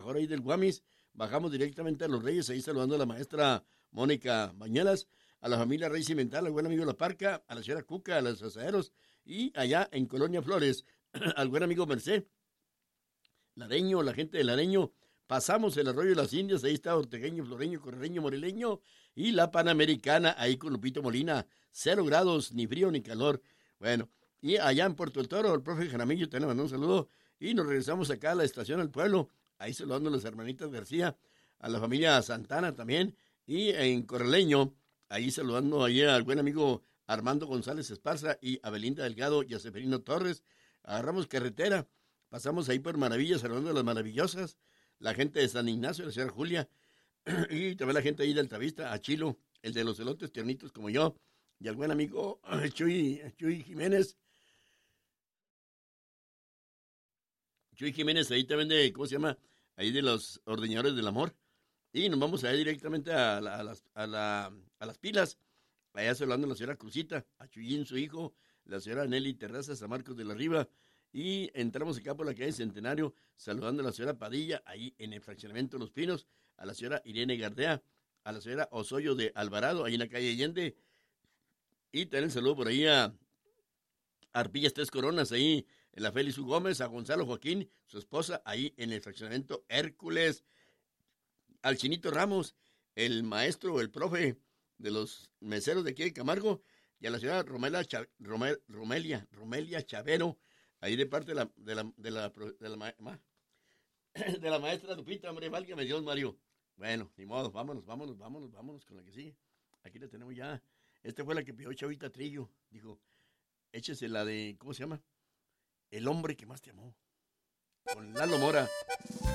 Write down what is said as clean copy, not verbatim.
mejor ahí del Guamis. Bajamos directamente a Los Reyes, ahí saludando a la maestra Mónica Bañuelas, a la familia Rey Cimental, al buen amigo La Parca, a la señora Cuca, a los asaderos, y allá en Colonia Flores, al buen amigo Merced, Lareño, la gente de Lareño. Pasamos el arroyo de las Indias, ahí está Ortegueño, Floreño, Correreño, Moreleño, y la Panamericana, ahí con Lupito Molina, 0 grados, ni frío ni calor. Bueno, y allá en Puerto del Toro, el profe Jaramillo también le mandó un saludo, y nos regresamos acá a la estación del pueblo, ahí saludando a las hermanitas García, a la familia Santana también, y en Correleño, ahí saludando ahí al buen amigo Armando González Esparza y a Belinda Delgado y a Seferino Torres. Agarramos carretera, pasamos ahí por Maravillas, saludando a las maravillosas, la gente de San Ignacio, la señora Julia, y también la gente ahí de Altavista, a Chilo, el de los elotes tiernitos como yo, y al buen amigo Chuy Jiménez. Chuy Jiménez ahí también de, ¿cómo se llama? Ahí de los ordeñadores del amor. Y nos vamos a ir directamente a las pilas. Allá saludando a la señora Cruzita, a Chuyín, su hijo, la señora Nelly Terrazas, a Marcos de la Riva. Y entramos acá por la calle Centenario, saludando a la señora Padilla, ahí en el fraccionamiento de Los Pinos, a la señora Irene Gardea, a la señora Osoyo de Alvarado, ahí en la calle Allende. Y también el saludo por ahí a Arpillas Tres Coronas, ahí en la Félix U. Gómez, a Gonzalo Joaquín, su esposa, ahí en el fraccionamiento Hércules, al Chinito Ramos, el maestro, el profe de los meseros de aquí de Camargo, y a la señora Romelia Chavero, ahí de parte de la maestra Lupita, hombre, válgame Dios, Mario. Bueno, ni modo, vámonos con la que sigue. Aquí la tenemos ya. Esta fue la que pidió Chavita Trillo. Dijo, échese la de, ¿cómo se llama? El hombre que más te amó. Con Lalo Mora.